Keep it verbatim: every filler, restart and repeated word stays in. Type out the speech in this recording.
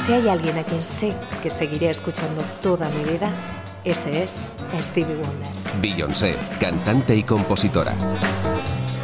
Si hay alguien a quien sé que seguiré escuchando toda mi vida, ese es Stevie Wonder. Beyoncé, cantante y compositora.